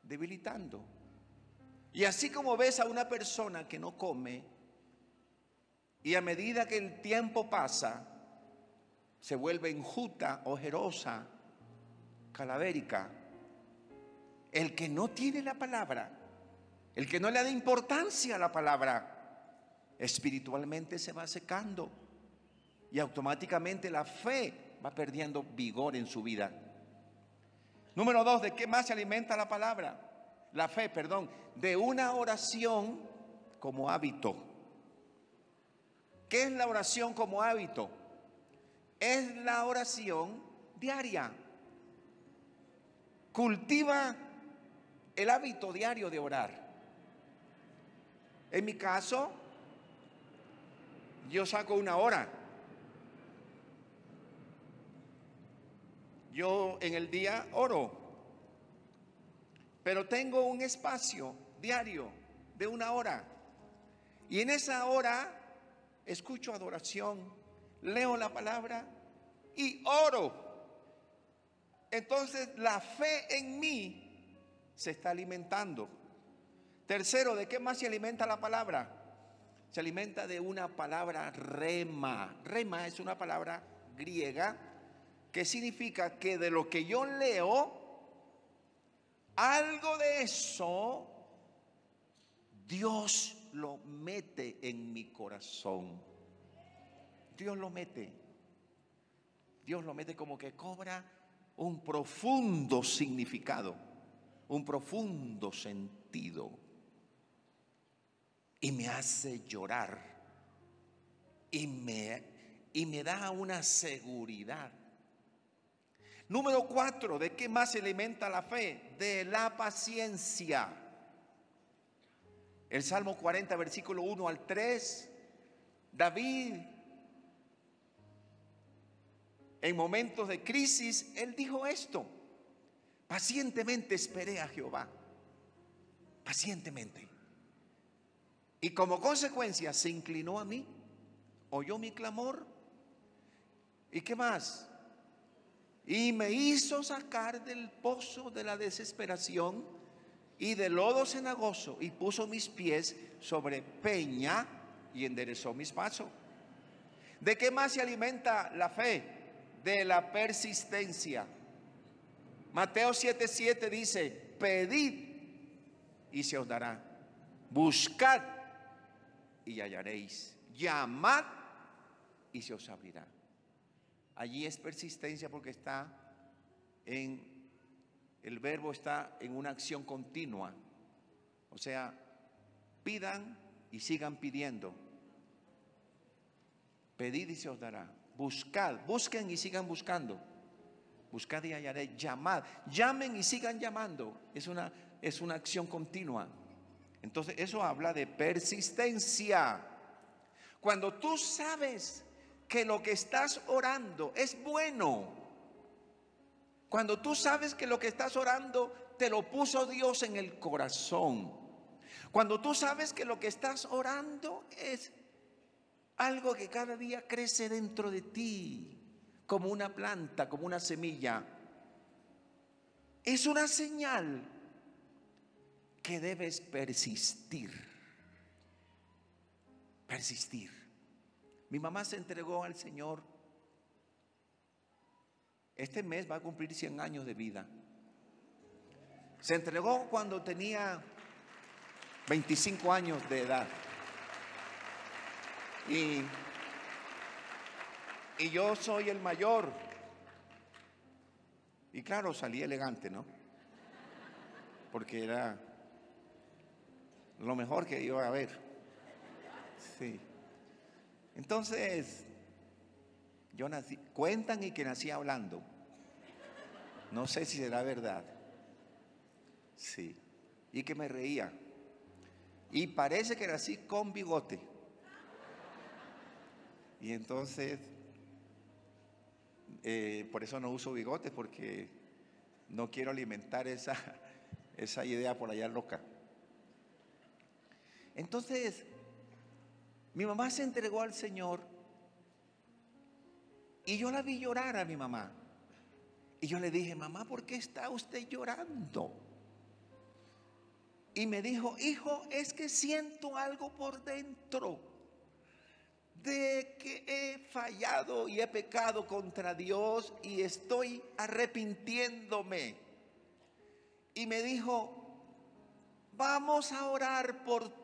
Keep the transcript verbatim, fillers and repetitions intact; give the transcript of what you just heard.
debilitando. Y así como ves a una persona que no come, y a medida que el tiempo pasa, se vuelve enjuta, ojerosa, calavérica, el que no tiene la palabra, el que no le da importancia a la palabra, espiritualmente se va secando y automáticamente la fe va perdiendo vigor en su vida. Número dos, ¿de qué más se alimenta la palabra? La fe, perdón, de una oración como hábito. ¿Qué es la oración como hábito? Es la oración diaria. Cultiva el hábito diario de orar. En mi caso, yo saco una hora. Yo en el día oro, pero tengo un espacio diario de una hora. Y en esa hora escucho adoración, leo la palabra y oro. Entonces la fe en mí se está alimentando. Tercero, ¿de qué más se alimenta la palabra? Se alimenta de una palabra rema. Rema es una palabra griega que significa que de lo que yo leo, algo de eso Dios lo mete en mi corazón. Dios lo mete. Dios lo mete como que cobra un profundo significado, un profundo sentido. Y me hace llorar. Y me, y me da una seguridad. Número cuatro, ¿de qué más se alimenta la fe? De la paciencia. El Salmo cuarenta, versículo uno al tres, David, en momentos de crisis, él dijo esto: pacientemente esperé a Jehová, pacientemente. Y como consecuencia se inclinó a mí, oyó mi clamor. ¿Y qué más? Y me hizo sacar del pozo de la desesperación y del lodo cenagoso, y puso mis pies sobre peña y enderezó mis pasos. ¿De qué más se alimenta la fe? De la persistencia. Mateo siete siete dice: pedid y se os dará, buscad y hallaréis, llamad y se os abrirá. Allí es persistencia porque está en, el verbo está en una acción continua. O sea, pidan y sigan pidiendo. Pedid y se os dará. Buscad, busquen y sigan buscando. Buscad y hallaréis, llamad, llamen y sigan llamando. Es una, es una acción continua. Entonces eso habla de persistencia. Cuando tú sabes que lo que estás orando es bueno, cuando tú sabes que lo que estás orando te lo puso Dios en el corazón, cuando tú sabes que lo que estás orando es algo que cada día crece dentro de ti, como una planta, como una semilla, es una señal que debes persistir. Persistir. Mi mamá se entregó al Señor. Este mes va a cumplir cien años de vida. Se entregó cuando tenía veinticinco años de edad. Y, y yo soy el mayor. Y claro, salí elegante, ¿no? Porque era lo mejor que iba a haber. Sí. Entonces, yo nací, cuentan y que nací hablando. No sé si será verdad. Sí. Y que me reía. Y parece que nací con bigote. Y entonces, eh, por eso no uso bigote, porque no quiero alimentar esa, esa idea por allá loca. Entonces, mi mamá se entregó al Señor y yo la vi llorar a mi mamá. Y yo le dije: mamá, ¿por qué está usted llorando? y me dijo: hijo, es que siento algo por dentro de que he fallado y he pecado contra Dios y estoy arrepintiéndome. Y me dijo: vamos a orar por